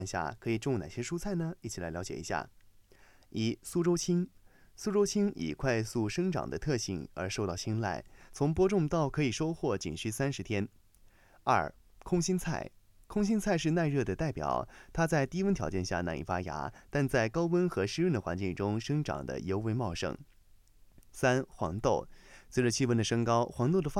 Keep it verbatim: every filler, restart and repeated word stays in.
下可以种哪些蔬菜呢？一起来了解一下。一、苏州青。苏州青以快速生长的特性而受到青睐，从播种到可以收获仅需三十天。二、空心菜。空心菜是耐热的代表，它在低温条件下难以发芽，但在高温和湿润的环境中生长得尤为茂盛。三、黄豆。随着气温的升高，黄豆的发